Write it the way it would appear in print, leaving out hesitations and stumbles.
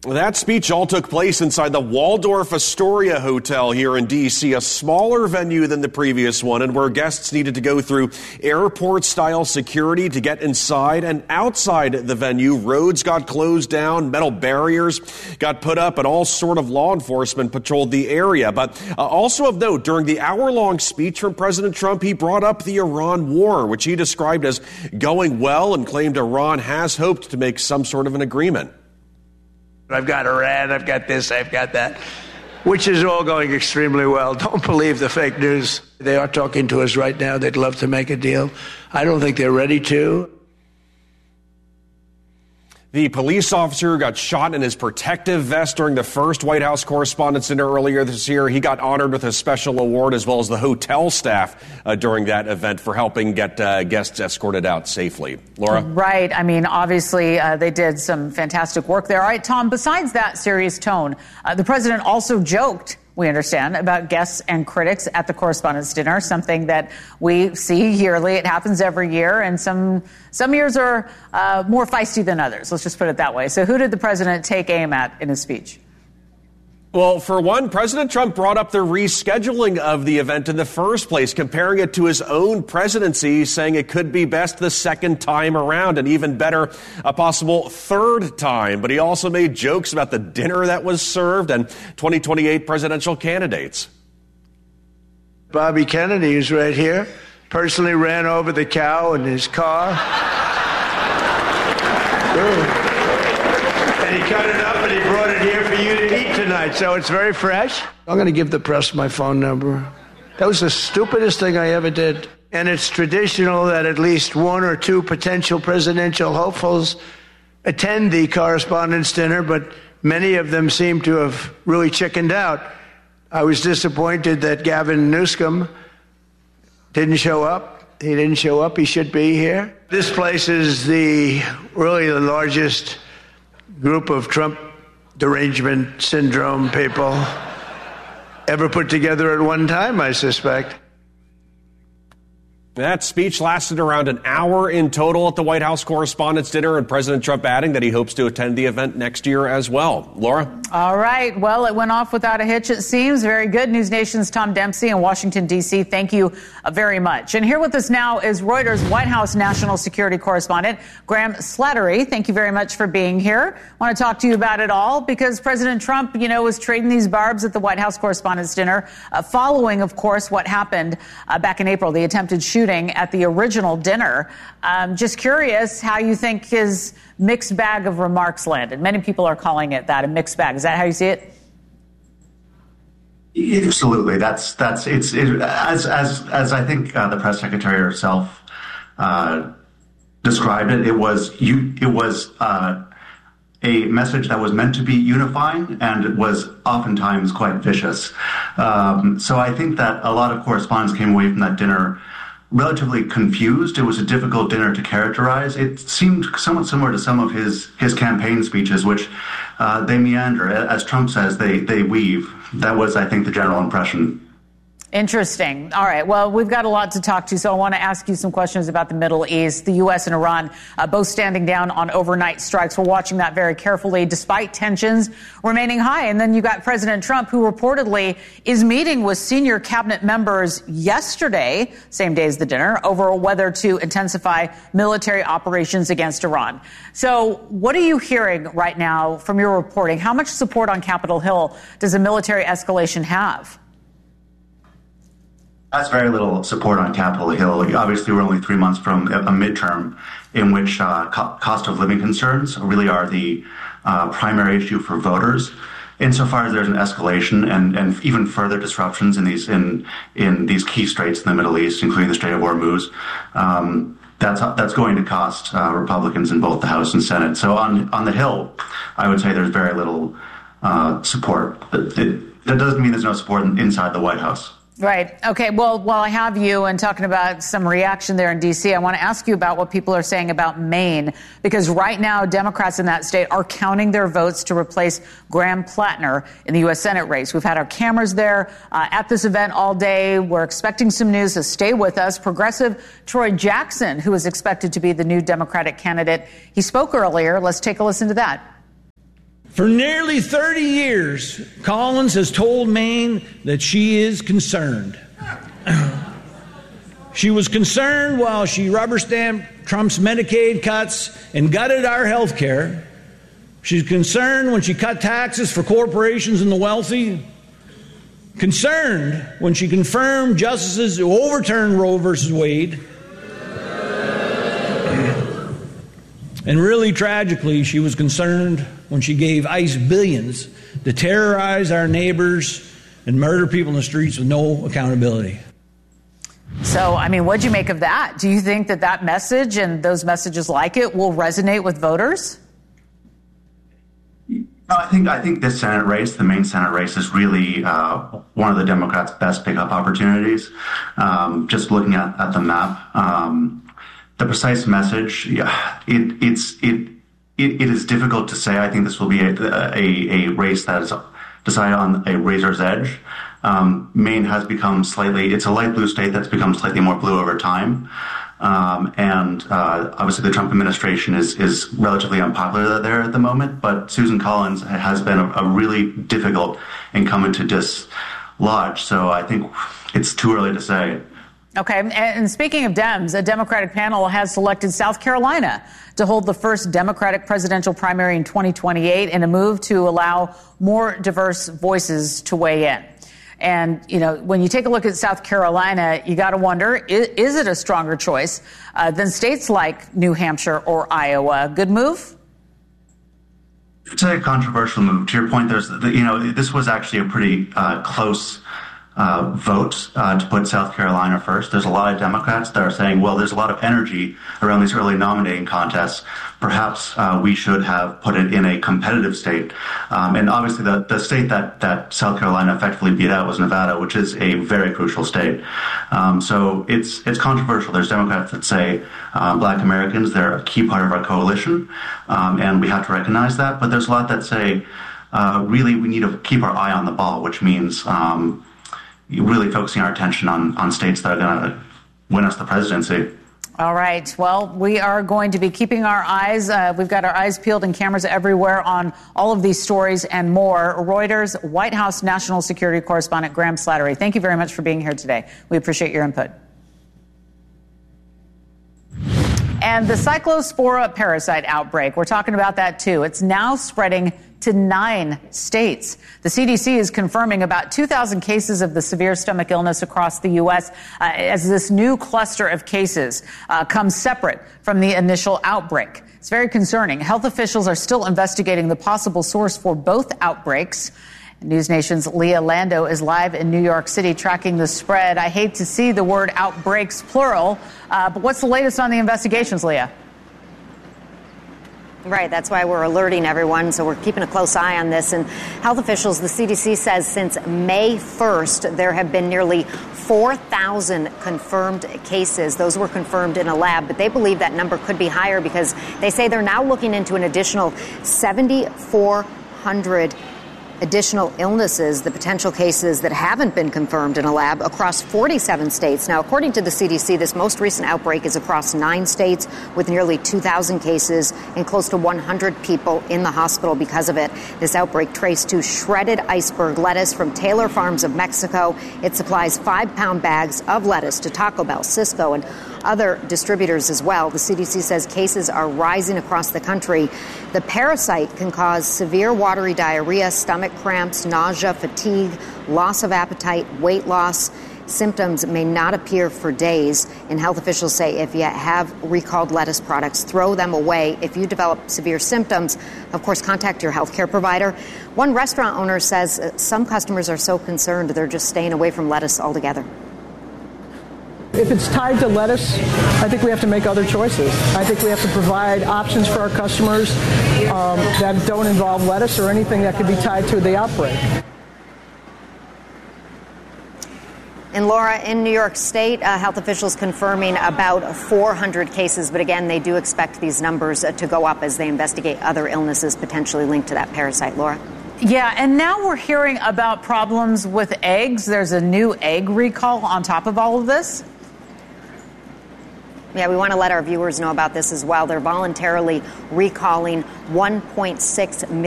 That speech all took place inside the Waldorf Astoria Hotel here in D.C., a smaller venue than the previous one, and where guests needed to go through airport-style security to get inside and outside the venue. Roads got closed down, metal barriers got put up, and all sort of law enforcement patrolled the area. But also of note, during the hour-long speech from President Trump, he brought up the Iran war, which he described as going well and claimed Iran has hoped to make some sort of an agreement. I've got Iran, I've got this, I've got that, which is all going extremely well. Don't believe the fake news. They are talking to us right now. They'd love to make a deal. I don't think they're ready to. The police officer who got shot in his protective vest during the first White House Correspondents' Dinner earlier this year, he got honored with a special award, as well as the hotel staff during that event for helping get guests escorted out safely. Laura? Right. I mean, obviously, they did some fantastic work there. All right, Tom, besides that serious tone, the president also joked, we understand, about guests and critics at the Correspondents' Dinner, something that we see yearly. It happens every year, and some years are more feisty than others. Let's just put it that way. So who did the president take aim at in his speech? Well, for one, President Trump brought up the rescheduling of the event in the first place, comparing it to his own presidency, saying it could be best the second time around, and even better, a possible third time. But he also made jokes about the dinner that was served and 2028 presidential candidates. Bobby Kennedy, who's right here, personally ran over the cow in his car. And he cut it up and he brought it here for you to eat tonight, so it's very fresh. I'm going to give the press my phone number. That was the stupidest thing I ever did. And it's traditional that at least one or two potential presidential hopefuls attend the Correspondents' Dinner, but many of them seem to have really chickened out. I was disappointed that Gavin Newsom didn't show up. He didn't show up. He should be here. This place is really the largest group of Trump derangement syndrome people ever put together at one time, I suspect. That speech lasted around an hour in total at the White House Correspondents' Dinner, and President Trump adding that he hopes to attend the event next year as well. Laura? All right. Well, it went off without a hitch, it seems. Very good. News Nation's Tom Dempsey in Washington, D.C. Thank you very much. And here with us now is Reuters White House national security correspondent, Graham Slattery. Thank you very much for being here. I want to talk to you about it all because President Trump, was trading these barbs at the White House Correspondents' Dinner following, of course, what happened back in April, the attempted shooting at the original dinner. Just curious how you think his mixed bag of remarks landed. Many people are calling it that, a mixed bag. Is that how you see it? Absolutely. That's as I think the press secretary herself described it. It was a message that was meant to be unifying, and it was oftentimes quite vicious. So I think that a lot of correspondents came away from that dinner relatively confused. It was a difficult dinner to characterize. It seemed somewhat similar to some of his campaign speeches, which they meander. As Trump says, they weave. That was, I think, the general impression. Interesting. All right. Well, we've got a lot to talk to, so I want to ask you some questions about the Middle East. The U.S. and Iran both standing down on overnight strikes. We're watching that very carefully, despite tensions remaining high. And then you got President Trump, who reportedly is meeting with senior cabinet members yesterday, same day as the dinner, over whether to intensify military operations against Iran. So what are you hearing right now from your reporting? How much support on Capitol Hill does a military escalation have? That's very little support on Capitol Hill. Obviously, we're only 3 months from a midterm in which cost of living concerns really are the primary issue for voters. Insofar as there's an escalation and even further disruptions in these key straits in the Middle East, including the Strait of Hormuz, that's going to cost Republicans in both the House and Senate. So on the Hill, I would say there's very little support. That doesn't mean there's no support inside the White House. Right. Okay. Well, while I have you and talking about some reaction there in D.C., I want to ask you about what people are saying about Maine, because right now Democrats in that state are counting their votes to replace Graham Plattner in the U.S. Senate race. We've had our cameras there at this event all day. We're expecting some news, so stay with us. Progressive Troy Jackson, who is expected to be the new Democratic candidate, he spoke earlier. Let's take a listen to that. For nearly 30 years, Collins has told Maine that she is concerned. She was concerned while she rubber-stamped Trump's Medicaid cuts and gutted our health care. She's concerned when she cut taxes for corporations and the wealthy. Concerned when she confirmed justices who overturned Roe versus Wade. And really tragically, she was concerned when she gave ICE billions to terrorize our neighbors and murder people in the streets with no accountability. So, I mean, what'd you make of that? Do you think that that message and those messages like it will resonate with voters? I think this Senate race, the Maine Senate race, is really one of the Democrats' best pickup opportunities. Just looking at the map, the precise message, it is difficult to say. I think this will be a race that is decided on a razor's edge. Maine has become it's a light blue state that's become slightly more blue over time. And obviously the Trump administration is relatively unpopular there at the moment, but Susan Collins has been a really difficult incumbent to dislodge. So I think it's too early to say. Okay. And speaking of Dems, a Democratic panel has selected South Carolina to hold the first Democratic presidential primary in 2028 in a move to allow more diverse voices to weigh in. And, you know, when you take a look at South Carolina, you got to wonder, is it a stronger choice than states like New Hampshire or Iowa? Good move? It's a controversial move. To your point, this was actually a pretty close vote to put South Carolina first. There's a lot of Democrats that are saying, well, there's a lot of energy around these early nominating contests. Perhaps we should have put it in a competitive state. And obviously the state that South Carolina effectively beat out was Nevada, which is a very crucial state. So it's controversial. There's Democrats that say Black Americans, they're a key part of our coalition, and we have to recognize that. But there's a lot that say really we need to keep our eye on the ball, which means really focusing our attention on states that are going to win us the presidency. All right. Well, we are going to be keeping our eyes. We've got our eyes peeled and cameras everywhere on all of these stories and more. Reuters White House national security correspondent Graham Slattery, thank you very much for being here today. We appreciate your input. And the Cyclospora parasite outbreak, we're talking about that too. It's now spreading to 9 states. The CDC is confirming about 2,000 cases of the severe stomach illness across the U.S. As this new cluster of cases comes separate from the initial outbreak. It's very concerning. Health officials are still investigating the possible source for both outbreaks. News Nation's Leah Lando is live in New York City tracking the spread. I hate to see the word outbreaks plural, but what's the latest on the investigations, Leah? Right, that's why we're alerting everyone, so we're keeping a close eye on this. And health officials, the CDC says since May 1st, there have been nearly 4,000 confirmed cases. Those were confirmed in a lab, but they believe that number could be higher because they say they're now looking into an additional 7,400 additional illnesses, the potential cases that haven't been confirmed in a lab across 47 states. Now, according to the CDC, this most recent outbreak is across 9 states with nearly 2,000 cases and close to 100 people in the hospital because of it. This outbreak traced to shredded iceberg lettuce from Taylor Farms of Mexico. It supplies 5-pound bags of lettuce to Taco Bell, Sysco, and other distributors as well. The CDC says cases are rising across the country. The parasite can cause severe watery diarrhea, stomach cramps, nausea, fatigue, loss of appetite, weight loss. Symptoms may not appear for days, and health officials say if you have recalled lettuce products, throw them away. If you develop severe symptoms, of course, contact your healthcare provider. One restaurant owner says some customers are so concerned they're just staying away from lettuce altogether. If it's tied to lettuce, I think we have to make other choices. I think we have to provide options for our customers that don't involve lettuce or anything that could be tied to the outbreak. And Laura, in New York State, health officials confirming about 400 cases. But again, they do expect these numbers to go up as they investigate other illnesses potentially linked to that parasite. Laura? Yeah, and now we're hearing about problems with eggs. There's a new egg recall on top of all of this. Yeah, we want to let our viewers know about this as well. They're voluntarily recalling 1.6 million